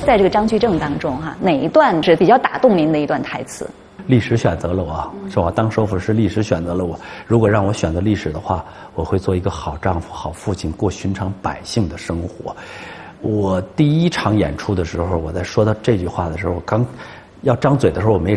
在这个张居正当中哪一段是比较打动您的一段台词？ 历史选择了我，是吧？当首辅是历史选择了我。如果让我选择历史的话，我会做一个好丈夫、好父亲，过寻常百姓的生活。我第一场演出的时候，我在说到这句话的时候，刚要张嘴的时候，我没